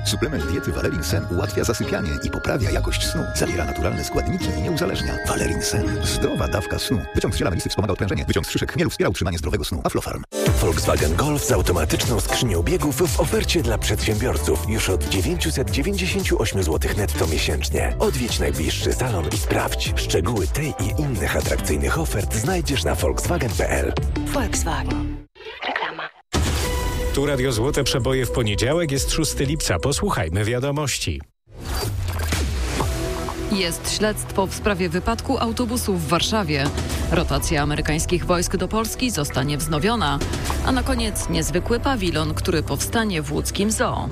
Suplement diety Valerin Sen ułatwia zasypianie i poprawia jakość snu. Zawiera naturalne składniki i nie uzależnia. Valerin Sen. Zdrowa dawka snu. Wyciąg z ziela melisy wspomaga odprężenie. Wyciąg z szyszek chmielu wspiera utrzymanie zdrowego snu. Aflofarm. Volkswagen Golf z automatyczną skrzynią biegów w ofercie dla przedsiębiorców już od 998 zł netto miesięcznie. Odwiedź najbliższy salon i sprawdź. Szczegóły tej i innych atrakcyjnych ofert znajdziesz na volkswagen.pl. Volkswagen. Reklama. Tu Radio Złote Przeboje w poniedziałek, jest 6 lipca. Posłuchajmy wiadomości. Jest śledztwo w sprawie wypadku autobusu w Warszawie. Rotacja amerykańskich wojsk do Polski zostanie wznowiona. A na koniec niezwykły pawilon, który powstanie w łódzkim zoo.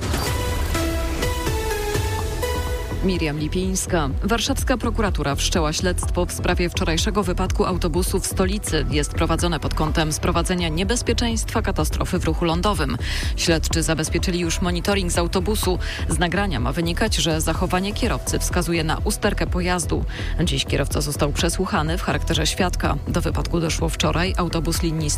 Miriam Lipińska. Warszawska prokuratura wszczęła śledztwo w sprawie wczorajszego wypadku autobusu w stolicy. Jest prowadzone pod kątem sprowadzenia niebezpieczeństwa katastrofy w ruchu lądowym. Śledczy zabezpieczyli już monitoring z autobusu. Z nagrania ma wynikać, że zachowanie kierowcy wskazuje na usterkę pojazdu. Dziś kierowca został przesłuchany w charakterze świadka. Do wypadku doszło wczoraj. Autobus linii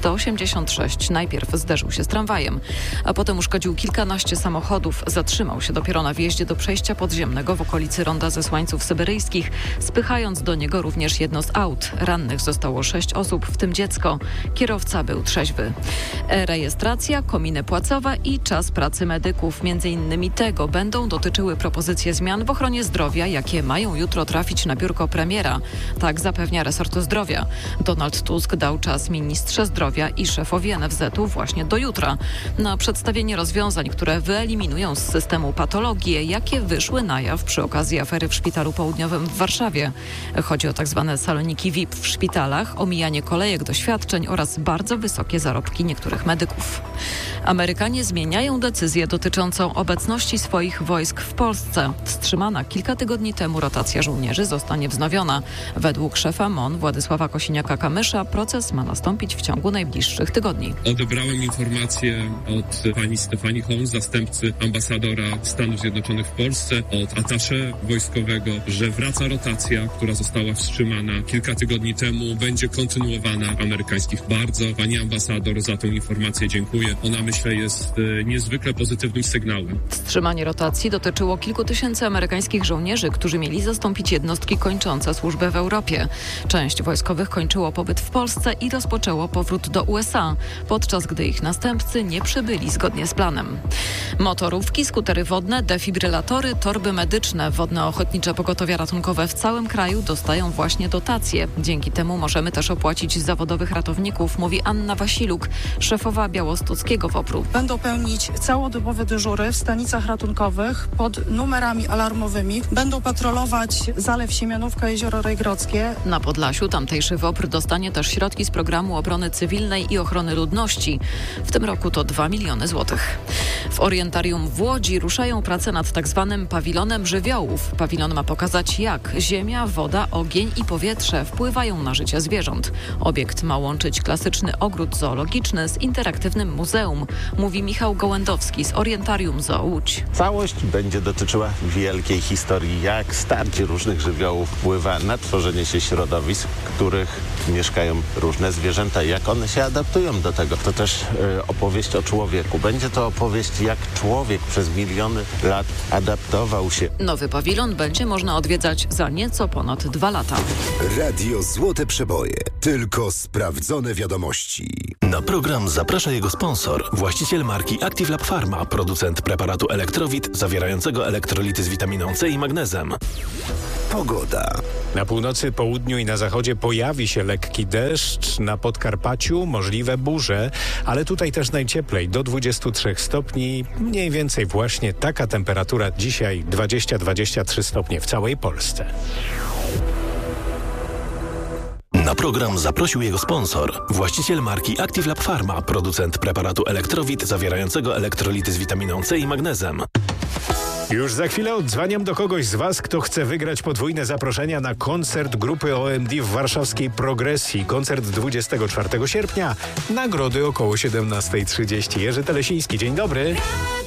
186 najpierw zderzył się z tramwajem, a potem uszkodził kilkanaście samochodów. Zatrzymał się dopiero na wjeździe do przejścia podziemnego w okolicy Ronda Zesłańców Syberyjskich, spychając do niego również jedno z aut. Rannych zostało 6 osób, w tym dziecko. Kierowca był trzeźwy. Rejestracja, kominy płacowe i czas pracy medyków. Między innymi tego będą dotyczyły propozycje zmian w ochronie zdrowia, jakie mają jutro trafić na biurko premiera. Tak zapewnia resort zdrowia. Donald Tusk dał czas ministrze zdrowia i szefowi NFZ-u właśnie do jutra na przedstawienie rozwiązań, które wyeliminują z systemu patologie, jakie wyszły na jaw przy okazji afery w Szpitalu Południowym w Warszawie. Chodzi o tzw. saloniki VIP w szpitalach, omijanie kolejek do świadczeń oraz bardzo wysokie zarobki niektórych medyków. Amerykanie zmieniają decyzję dotyczącą obecności swoich wojsk w Polsce. Wstrzymana kilka tygodni temu rotacja żołnierzy zostanie wznowiona. Według szefa MON Władysława Kosiniaka-Kamysza proces ma nastąpić w ciągu najbliższych tygodni. Odebrałem informację od pani Stefanii Holmes, zastępcy ambasadora Stanów Zjednoczonych w Polsce, od atasze wojskowego, że wraca rotacja, która została wstrzymana kilka tygodni temu, będzie kontynuowana w amerykańskich. Bardzo pani ambasador za tę informację dziękuję. Ona, myślę, jest niezwykle pozytywnym sygnałem. Wstrzymanie rotacji dotyczyło kilku tysięcy amerykańskich żołnierzy, którzy mieli zastąpić jednostki kończące służbę w Europie. Część wojskowych kończyło pobyt w Polsce i rozpoczęło powrót do USA, podczas gdy ich następcy nie przybyli zgodnie z planem. Motorówki, skutery wodne, defibrylatory, torby medyczne, wodne ochotnicze pogotowia ratunkowe w całym kraju dostają właśnie dotacje. Dzięki temu możemy też opłacić zawodowych ratowników, mówi Anna Wasiluk, szefowa białostockiego WOPR-u. Będą pełnić całodobowe dyżury w stanicach ratunkowych pod numerami alarmowymi. Będą patrolować Zalew Siemianówka, Jezioro Rejgrodzkie. Na Podlasiu tamtejszy WOPR dostanie też środki z programu obrony cywilnej i ochrony ludności. W tym roku to 2 miliony złotych. W Orientarium w Łodzi ruszają prace nad tzw. pawilonem żywiołów. Pawilon ma pokazać, jak ziemia, woda, ogień i powietrze wpływają na życie zwierząt. Obiekt ma łączyć klasyczny ogród zoologiczny z interaktywnym muzeum, mówi Michał Gołędowski z Orientarium Zoo Łódź. Całość będzie dotyczyła wielkiej historii, jak starcie różnych żywiołów wpływa na tworzenie się środowisk, w których mieszkają różne zwierzęta, jak one się adaptują do tego. To też opowieść o człowieku. Będzie to opowieść, jak człowiek przez miliony lat adaptował się. Nowy pawilon będzie można odwiedzać za nieco ponad 2 lata. Radio Złote Przeboje. Tylko sprawdzone wiadomości. Na program zaprasza jego sponsor, właściciel marki Active Lab Pharma, producent preparatu Elektrowit zawierającego elektrolity z witaminą C i magnezem. Pogoda. Na północy, południu i na zachodzie pojawi się lekki deszcz, na Podkarpaciu możliwe burze, ale tutaj też najcieplej, do 23 stopni, mniej więcej właśnie taka temperatura dzisiaj, 20-23 stopnie w całej Polsce. Na program zaprosił jego sponsor, właściciel marki Active Lab Pharma, producent preparatu Elektrowit zawierającego elektrolity z witaminą C i magnezem. Już za chwilę odzwaniam do kogoś z Was, kto chce wygrać podwójne zaproszenia na koncert grupy OMD w warszawskiej Progresji. Koncert 24 sierpnia, nagrody około 17:30. Jerzy Telesiński, dzień dobry.